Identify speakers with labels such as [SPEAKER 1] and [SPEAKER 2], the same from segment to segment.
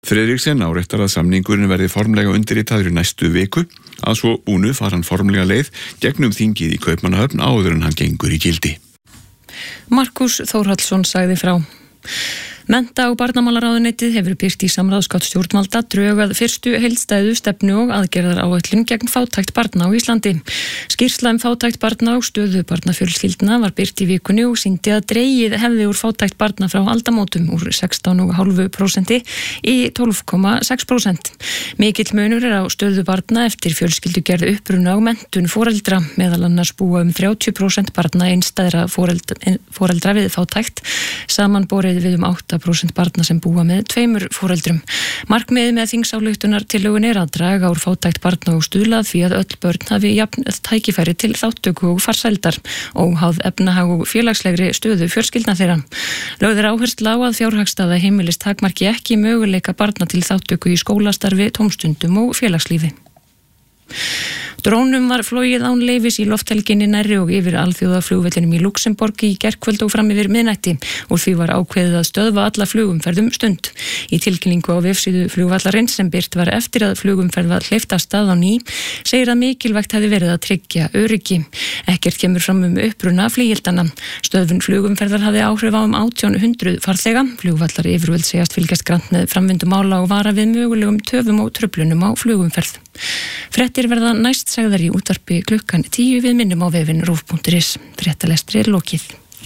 [SPEAKER 1] Friðriksen áréttar að samningurinn verði formlega undirritaður í næstu viku, að svo búnu fara hann formlega leið gegnum þingið í Kaupmannahöfn áður en hann gengur í gildi.
[SPEAKER 2] Markus Þórhallsson sagði frá. Mennta- og barnamálaráðuneytið hefur birt í samráðsgátt stjórnvalda drög að fyrstu heildstæðu stefnu og aðgerðaráætlun gegn fátækt barna á Íslandi. Skýrsla fátækt barna og stöðu barnafjölskyldna var birt í vikunni og sýndi að dregið hefði úr fátækt barna frá aldamótum úr 16,5% í 12,6%. Mikill munur á stöðu barna eftir fjölskyldugerð, uppruna og menntun foreldra, meðal annars búa 30% barna einstæðra foreldra við fátækt, samanborið við 8% barna sem búa með 2 foreldrum. Markmiðið með þingsályktunartillögunni er að draga úr fátækt barna og stuðla að því að öll börn hafi jafn tækifæri til þátttöku og farsældar, óháð efnahag og félagslegri stöðu fjölskyldna þeirra. Lögð er áhersla á að fjárhagsstaða heimilis takmarki ekki möguleika barna til þátttöku í skólastarfi, tómstundum og félagslífi. Drónum var flogið án leyfis í lofthelginni nærri og yfir alþjóðaflugvellinum í Luxemborg í gærkvöld og fram yfir miðnætti og því var ákveðið að stöðva alla flugumferð stund. Í tilkynningu á vefsíðu flugvallarins sem birt var eftir að flugumferð var hleypt af stað á ný segir að mikilvægt hefði verið að tryggja öryggi. Ekkert kemur fram uppruna flugildana. Stöðvun flugumferðar hafði áhrif á 1800 farþega. Flugvallar yfirvöld segjast fylgjast grannt með framvindu mála og vara við mögulegum töfum og truflunum á flugumferð. Fréttir verða næst sagðar í útvarpi klukkan 10 við minnum á vefinn rúv.is. Fréttalestri er lokið.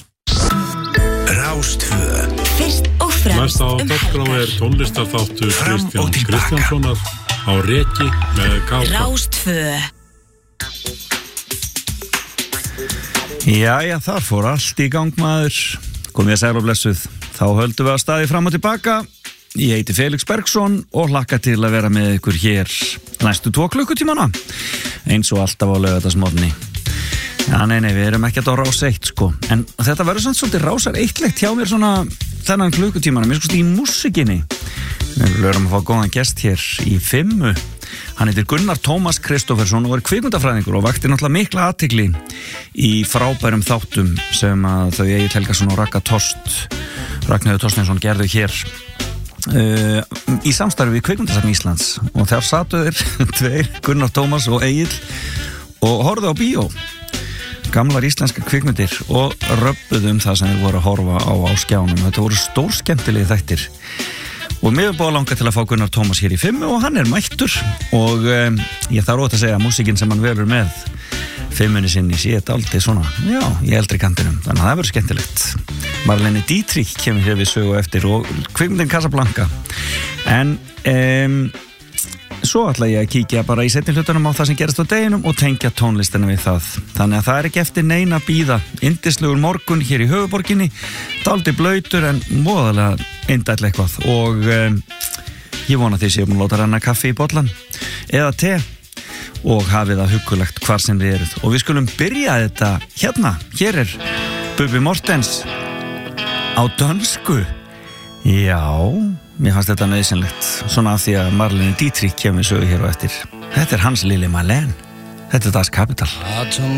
[SPEAKER 3] Rástvö.
[SPEAKER 4] Fyrst og fremst
[SPEAKER 5] Næst á dagskrá er tónlistarþáttur Kristjáns Kristjánssonar á Reki með Kápa.
[SPEAKER 4] Rástvö.
[SPEAKER 6] Jæja, þar fór allt í gang, maður. Komið að sæl og blessuð. Þá höldum við að staði fram og tilbaka. Ég heiti Felix Bergsson og hlakka til að vera með ykkur hér næstu 2 klukkutímana, eins og alltaf á laugardagsmorgni. Já, nei, við erum ekki að Rás 1, sko. En þetta verður samt svolítið Rásar 1-legt hjá mér svona þennan klukkutímana, mér skoðst í músikinni. Við lögum að fá góðan gest hér í 5. Hann heitir Gunnar Tómas Kristoffersson og er kvikmyndafræðingur og vakti náttúrulega mikla athygli í frábærum þáttum sem að þau Egill Helgason og Ragnheiður Thorsteinsson gerðu hér í samstarfi við Kvikmyndasafn Íslands og þar sátu þeir tveir, Gunnar Tómas og Egill, og horfðu á bíó, gamlar íslenskar kvikmyndir og röbbuðu það sem þeir voru að horfa á skjánum. Þetta voru stórskemmtilegi þættir og mér er búið að langa til að fá Gunnar Tómas hér í 5 og hann er mættur og ég þarf ótt að segja að músikinn sem hann velur með 5 sinni sé þetta aldrei svona, já, í eldri kantinum, þannig að það verður skemmtilegt. Marlene Dietrich kemur hér við sögu eftir og kvikmyndin Casablanca. En svo ætla ég að kíkja bara í seinni hlutunum á það sem gerist á deginum og tengja tónlistina við það. Þannig að það er ekki eftir neina að bíða. Yndislegur morgun hér í höfuborginni, dálítið blautur en voðalega indæll eitthvað og ég vona því séum að láta renna kaffi í bollan eða te og hafið það huggulegt hvar sem þið eruð. Og við skulum byrja þetta hérna. Hér er Bubbi Mortens á dönsku. Já, mér fannst þetta nauðsynlegt. Svona af því að Marlene Dietrich kemur sögu hér á eftir. Þetta er hans lille Marlene. Þetta er Das Kapital.